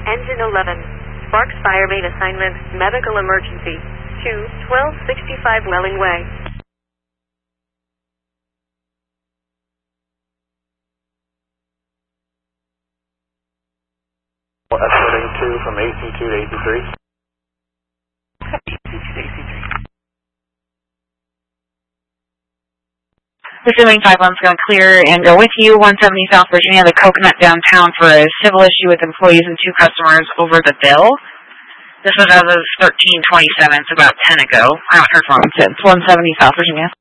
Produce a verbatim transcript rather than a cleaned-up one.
Engine eleven. Sparks Fire Main Assignment, Medical Emergency. to twelve sixty-five Welling Way. Escorting two from A C two to A C three. A C two to A C three. Pursuing five one's going to clear and go with you. one seventy South Virginia, the Coconut downtown for a civil issue with employees and two customers over the bill. This was as of thirteen twenty-seven, it's about ten ago. I haven't heard from him since. one seventy South Virginia.